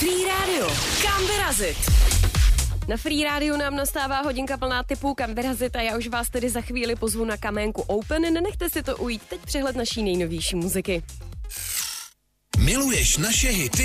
Free Radio. Kam vyrazit? Na Free Radio nám nastává hodinka plná tipů, kam vyrazit, a já už vás tedy za chvíli pozvu na Kaménku Open. Nenechte si to ujít, teď přehled naší nejnovější muziky. Miluješ naše hity?